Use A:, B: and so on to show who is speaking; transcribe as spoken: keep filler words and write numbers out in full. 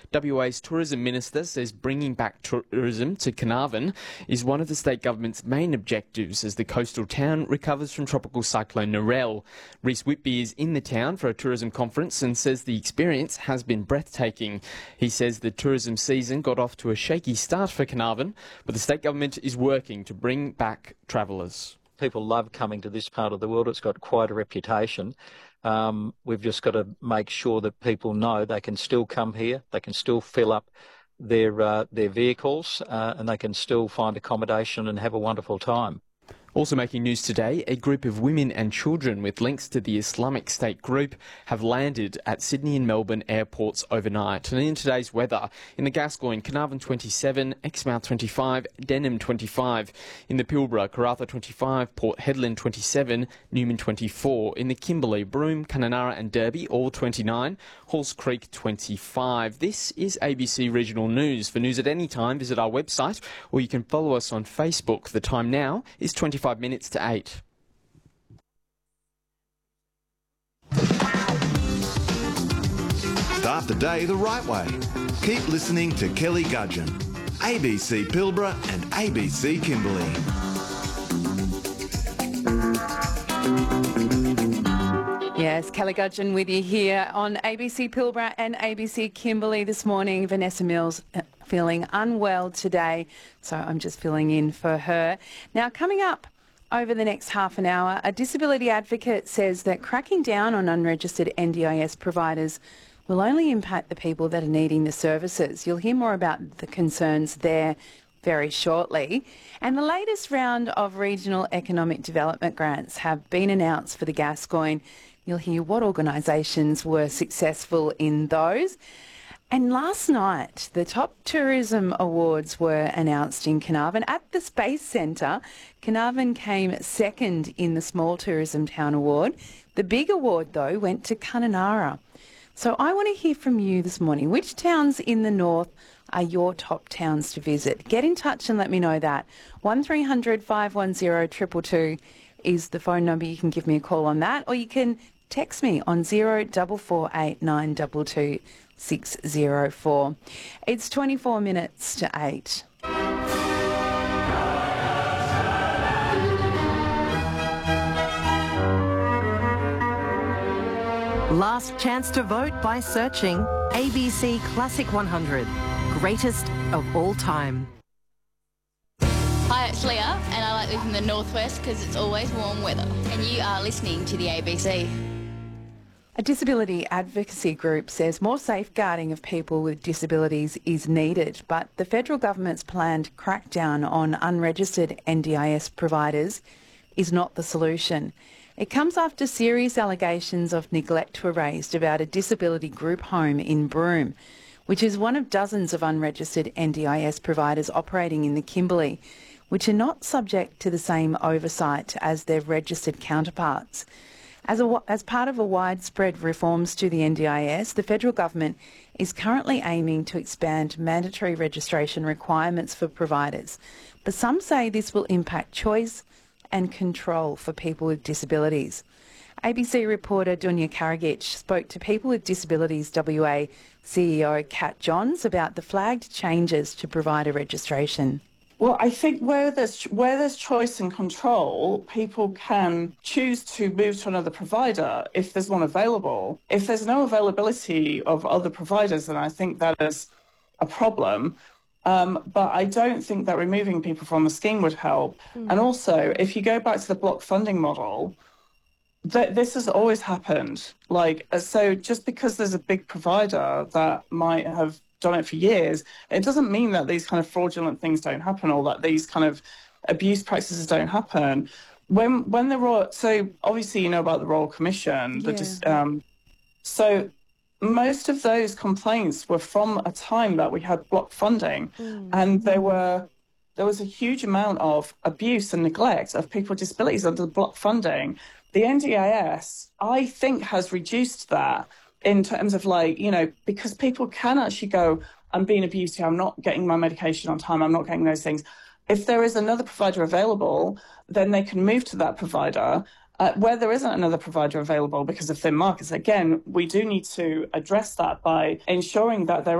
A: W A's Tourism Minister says bringing back tourism to Carnarvon is one of the state government's main objectives as the coastal town recovers from tropical cyclone Narelle. Rhys Whitby is in the town for a tourism conference and says the experience has been breathtaking. He says the tourism season got off to a shaky start for Carnarvon, but the state government is working to bring back travellers.
B: People love coming to this part of the world. It's got quite a reputation. Um, we've just got to make sure that people know they can still come here, they can still fill up their uh, their vehicles, uh, and they can still find accommodation and have a wonderful time.
A: Also making news today, a group of women and children with links to the Islamic State group have landed at Sydney and Melbourne airports overnight. And in today's weather, in the Gascoyne, Carnarvon twenty-seven, Exmouth twenty-five, Denham twenty-five. In the Pilbara, Karratha twenty-five, Port Hedland twenty-seven, Newman twenty-four. In the Kimberley, Broome, Kununurra and Derby, all twenty-nine. Halls Creek twenty-five. This is A B C Regional News. For news at any time, visit our website or you can follow us on Facebook. The time now is twenty-five minutes to eight.
C: Start the day the right way. Keep listening to Kelly Gudgeon, A B C Pilbara and A B C Kimberley.
D: Yes, Kelly Gudgeon with you here on A B C Pilbara and A B C Kimberley this morning. Vanessa Mills uh, feeling unwell today, so I'm just filling in for her. Now, coming up over the next half an hour, a disability advocate says that cracking down on unregistered N D I S providers will only impact the people that are needing the services. You'll hear more about the concerns there very shortly. And the latest round of regional economic development grants have been announced for the Gascoyne. You'll hear what organisations were successful in those. And last night, the top tourism awards were announced in Carnarvon at the Space Centre. Carnarvon came second in the Small Tourism Town Award. The big award, though, went to Kununurra. So I want to hear from you this morning. Which towns in the north are your top towns to visit? Get in touch and let me know that. one three hundred, five one zero, two two two is the phone number. You can give me a call on that, or you can text me on zero four four eight nine two two six zero four. It's twenty-four minutes to eight.
E: Last chance to vote by searching A B C Classic one hundred, greatest of all time.
F: Hi, it's Leah, and I like living in the northwest because it's always warm weather. And you are listening to the A B C.
D: A disability advocacy group says more safeguarding of people with disabilities is needed, but the federal government's planned crackdown on unregistered N D I S providers is not the solution. It comes after serious allegations of neglect were raised about a disability group home in Broome, which is one of dozens of unregistered N D I S providers operating in the Kimberley, which are not subject to the same oversight as their registered counterparts. As, a, as part of a widespread reforms to the N D I S, the federal government is currently aiming to expand mandatory registration requirements for providers. But some say this will impact choice and control for people with disabilities. A B C reporter Dunya Karagic spoke to People with Disabilities W A C E O Kat Johns about the flagged changes to provider registration.
G: Well, I think where there's where there's choice and control, people can choose to move to another provider if there's one available. If there's no availability of other providers, then I think that is a problem. Um, but I don't think that removing people from the scheme would help. Mm. And also, if you go back to the block funding model, th- this has always happened. Like, so just because there's a big provider that might have done it for years, it doesn't mean that these kind of fraudulent things don't happen or that these kind of abuse practices don't happen. When when the Royal, so obviously you know about the Royal Commission, the
D: yeah.
G: just, um, so most of those complaints were from a time that we had block funding, mm. and there were there was a huge amount of abuse and neglect of people with disabilities under the block funding. The N D I S, I think, has reduced that in terms of, like, you know, because people can actually go, I'm being abused here, I'm not getting my medication on time, I'm not getting those things. If there is another provider available, then they can move to that provider. Uh, where there isn't another provider available because of thin markets, again, we do need to address that by ensuring that there